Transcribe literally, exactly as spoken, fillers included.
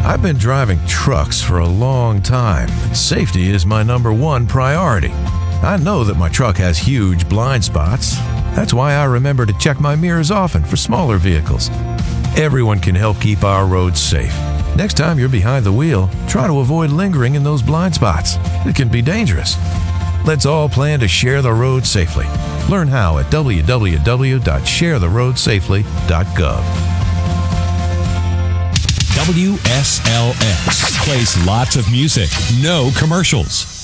I've been driving trucks for a long time, and safety is my number one priority. I know that my truck has huge blind spots. That's why I remember to check my mirrors often for smaller vehicles. Everyone can help keep our roads safe. Next time you're behind the wheel, try to avoid lingering in those blind spots. It can be dangerous. Let's all plan to share the road safely. Learn how at w w w dot share the road safely dot gov. W S L X plays lots of music, no commercials.